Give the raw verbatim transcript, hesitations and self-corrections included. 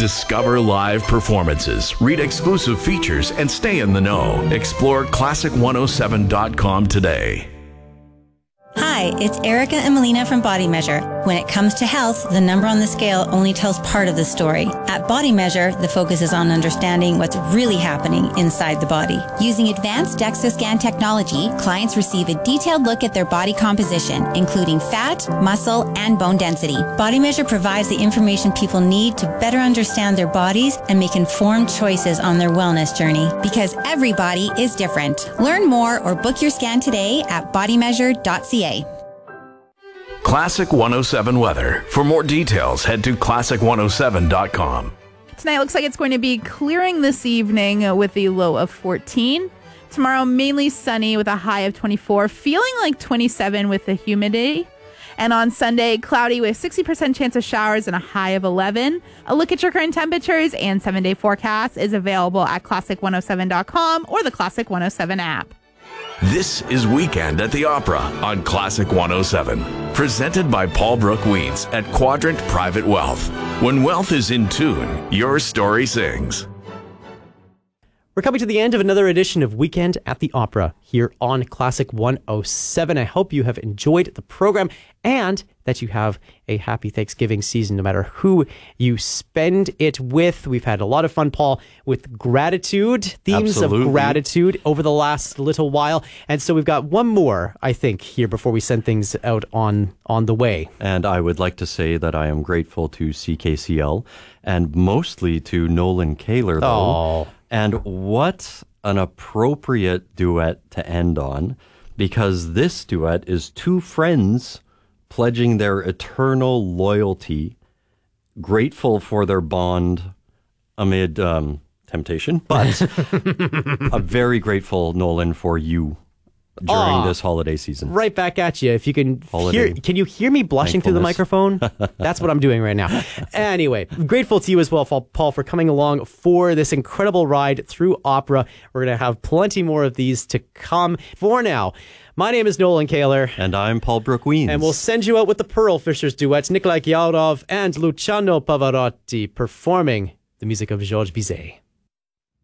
Discover live performances, read exclusive features, and stay in the know. Explore classic one oh seven dot com today. Hi, it's Erica and Melina from Body Measure. When it comes to health, the number on the scale only tells part of the story. At Body Measure, the focus is on understanding what's really happening inside the body. Using advanced DEXA scan technology, clients receive a detailed look at their body composition, including fat, muscle, and bone density. Body Measure provides the information people need to better understand their bodies and make informed choices on their wellness journey. Because every body is different. Learn more or book your scan today at body measure dot c a. Classic one oh seven weather. For more details, head to classic one oh seven dot com. Tonight looks like it's going to be clearing this evening with a low of fourteen. Tomorrow, mainly sunny with a high of twenty-four, feeling like twenty-seven with the humidity. And on Sunday, cloudy with sixty percent chance of showers and a high of eleven. A look at your current temperatures and seven-day forecast is available at classic one oh seven dot com or the Classic one oh seven app. This is Weekend at the Opera on Classic one oh seven. Presented by Paul Brooke Weeds at Quadrant Private Wealth. When wealth is in tune, your story sings. We're coming to the end of another edition of Weekend at the Opera here on Classic one oh seven. I hope you have enjoyed the program and that you have a happy Thanksgiving season, no matter who you spend it with. We've had a lot of fun, Paul, with gratitude, themes Absolutely. of gratitude over the last little while. And so we've got one more, I think, here before we send things out on, on the way. And I would like to say that I am grateful to C K C L and mostly to Nolan Kaler, though. Oh. And what an appropriate duet to end on, because this duet is two friends pledging their eternal loyalty, grateful for their bond amid um, temptation, but a very grateful, Nolan, for you during Aw, this holiday season. Right back at you. If you can Holiday hear, can you hear me blushing through the microphone? That's what I'm doing right now. Anyway, grateful to you as well, Paul, for coming along for this incredible ride through opera. We're going to have plenty more of these to come. For now, my name is Nolan Kaler. And I'm Paul Brooke Weens. And we'll send you out with the Pearl Fishers duets, Nikolai Kyaurov and Luciano Pavarotti performing the music of Georges Bizet.